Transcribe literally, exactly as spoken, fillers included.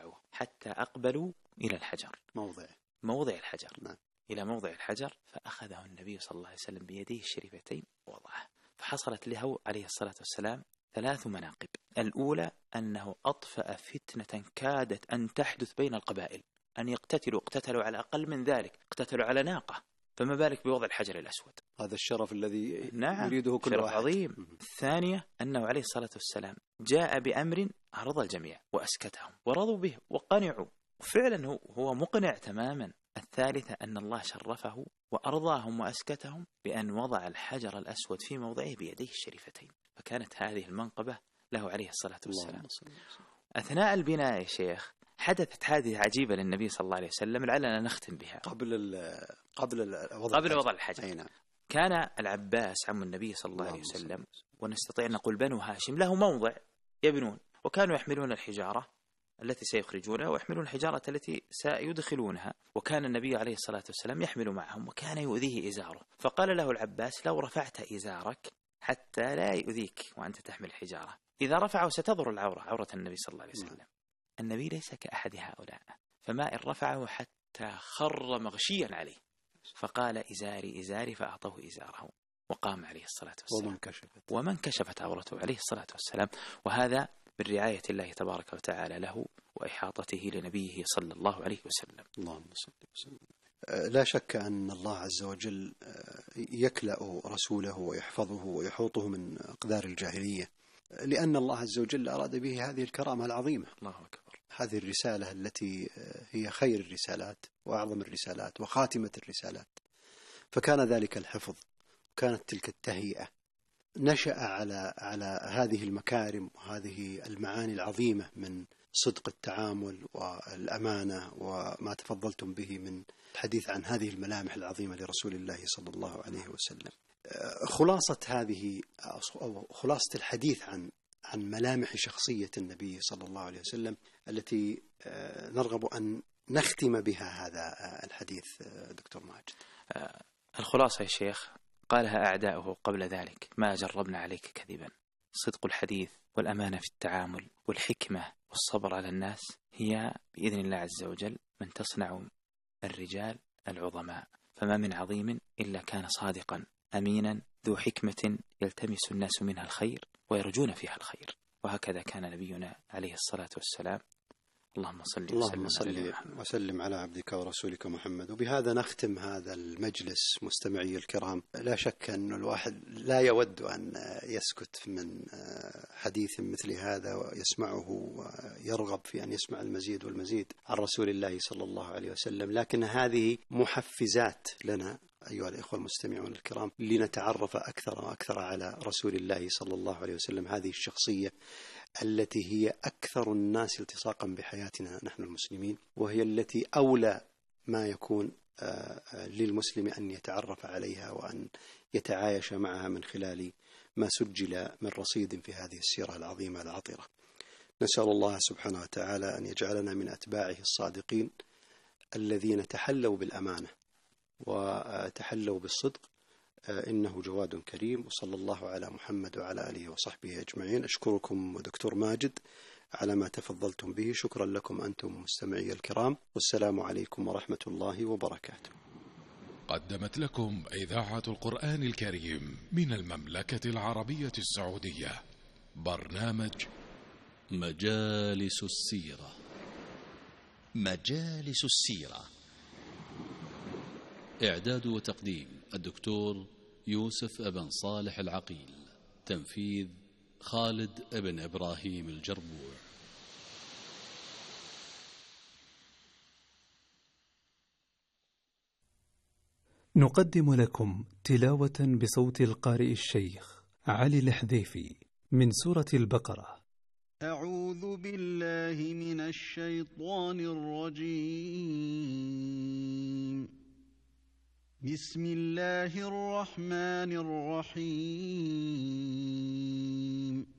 رجعوا حتى أقبلوا إلى الحجر، موضع موضع الحجر نعم. إلى موضع الحجر، فأخذه النبي صلى الله عليه وسلم بيديه الشريفتين ووضعه، فحصلت له عليه الصلاة والسلام ثلاث مناقب. الأولى أنه أطفأ فتنة كادت أن تحدث بين القبائل، أن يقتتلوا، اقتتلوا على أقل من ذلك، اقتتلوا على ناقة، فما بالك بوضع الحجر الأسود. هذا الشرف الذي نعم يريده كل شرف واحد. عظيم. الثانية أنه عليه الصلاة والسلام جاء بأمر أرضى الجميع وأسكتهم ورضوا به وقنعوا، وفعلا هو مقنع تماما. الثالثة أن الله شرفه وأرضاهم وأسكتهم بأن وضع الحجر الأسود في موضعه بيديه الشريفتين، فكانت هذه المنقبة له عليه الصلاة والسلام. أثناء البناء يا شيخ حدثت حادثة عجيبة للنبي صلى الله عليه وسلم، لعلنا نختم بها. قبل ال قبل ال وضع قبل الحجر. وضع الحجر أي نعم. كان العباس عم النبي صلى الله عليه وسلم، ونستطيع أن نقول بنو هاشم، له موضع يبنون، وكانوا يحملون الحجارة التي سيخرجونها ويحملون الحجارة التي سيدخلونها، وكان النبي عليه الصلاة والسلام يحمل معهم، وكان يؤذيه إزاره، فقال له العباس لو رفعت إزارك حتى لا يؤذيك وأنت تحمل الحجارة، إذا رفعه ستظهر العورة، عورة النبي صلى الله عليه وسلم. النبي ليس كأحد هؤلاء، فما إن رفعه حتى خر مغشيا عليه، فقال إزاري إزاري فأعطوه إزاره وقام عليه الصلاة والسلام، ومن كشفت ومن كشفت عورته عليه الصلاة والسلام. وهذا من رعاية الله تبارك وتعالى له وإحاطته لنبيه صلى الله عليه وسلم. اللهم صل وسلم. لا شك أن الله عز وجل يكلأ رسوله ويحفظه ويحوطه من أقدار الجاهلية، لأن الله عز وجل أراد به هذه الكرامة العظيمة. الله أكبر. هذه الرسالة التي هي خير الرسالات وأعظم الرسالات وخاتمة الرسالات، فكان ذلك الحفظ وكانت تلك التهيئة، نشأ على على هذه المكارم وهذه المعاني العظيمة من صدق التعامل والأمانة، وما تفضلتم به من الحديث عن هذه الملامح العظيمة لرسول الله صلى الله عليه وسلم. خلاصة هذه أو خلاصة الحديث عن عن ملامح شخصية النبي صلى الله عليه وسلم التي نرغب أن نختم بها هذا الحديث دكتور ماجد. الخلاصة يا شيخ قالها أعداؤه قبل ذلك: ما جربنا عليك كذبا. صدق الحديث والأمانة في التعامل والحكمة والصبر على الناس هي بإذن الله عز وجل من تصنع الرجال العظماء، فما من عظيم إلا كان صادقا أمينا ذو حكمة يلتمس الناس منها الخير ويرجون فيها الخير، وهكذا كان نبينا عليه الصلاة والسلام. اللهم صل اللهم صل وسلم على عبدك ورسولك محمد. وبهذا نختم هذا المجلس مستمعي الكرام. لا شك أن الواحد لا يود أن يسكت من حديث مثل هذا ويسمعه ويرغب في أن يسمع المزيد والمزيد عن رسول الله صلى الله عليه وسلم، لكن هذه محفزات لنا أيها الإخوة المستمعون الكرام لنتعرف أكثر وأكثر على رسول الله صلى الله عليه وسلم، هذه الشخصية التي هي أكثر الناس التصاقا بحياتنا نحن المسلمين، وهي التي أولى ما يكون للمسلم أن يتعرف عليها وأن يتعايش معها من خلال ما سجل من رصيد في هذه السيرة العظيمة العطرة. نسأل الله سبحانه وتعالى أن يجعلنا من أتباعه الصادقين الذين تحلوا بالأمانة وتحلوا بالصدق، إنه جواد كريم. وصلى الله على محمد وعلى آله وصحبه أجمعين. أشكركم دكتور ماجد على ما تفضلتم به. شكرا لكم أنتم مستمعي الكرام، والسلام عليكم ورحمة الله وبركاته. قدمت لكم إذاعة القرآن الكريم من المملكة العربية السعودية برنامج مجالس السيرة. مجالس السيرة، إعداد وتقديم الدكتور يوسف ابن صالح العقيل، تنفيذ خالد ابن إبراهيم الجربوع. نقدم لكم تلاوة بصوت القارئ الشيخ علي الحذيفي من سورة البقرة. أعوذ بالله من الشيطان الرجيم. بسم الله الرحمن الرحيم.